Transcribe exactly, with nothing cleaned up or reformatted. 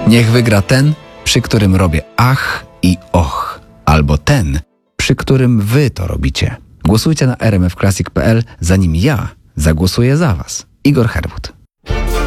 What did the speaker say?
Niech wygra ten, przy którym robię ach i och, albo ten, przy którym wy to robicie. Głosujcie na r m f classic kropka p l, zanim ja zagłosuję za was. Igor Herwód.